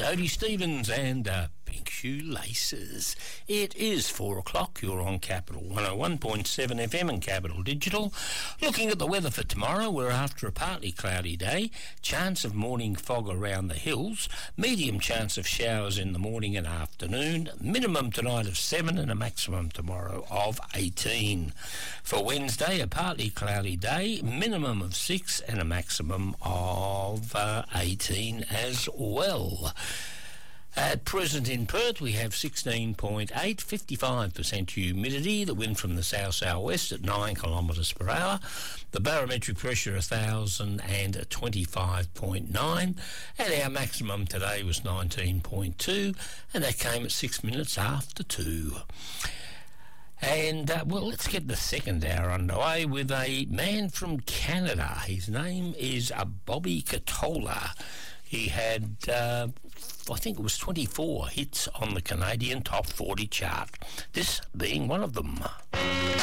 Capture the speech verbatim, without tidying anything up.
Dodie Stevens and uh, Pink Shoelaces. It is four o'clock. You're on Capital one oh one point seven F M and Capital Digital. Looking at the weather for tomorrow, we're after a partly cloudy day. Chance of morning fog around the hills. Medium chance of showers in the morning and afternoon. Minimum tonight of seven and a maximum tomorrow of eighteen. For Wednesday, a partly cloudy day. Minimum of six and a maximum of uh, eighteen as well. At present in Perth, we have sixteen point eight, fifty-five percent humidity, the wind from the south-southwest at nine kilometres per hour, the barometric pressure one thousand twenty-five point nine, and our maximum today was nineteen point two, and that came at six minutes after two. And, uh, well, let's get the second hour underway with a man from Canada. His name is uh, Bobby Catola. He had, uh, I think it was twenty-four hits on the Canadian Top forty chart, this being one of them.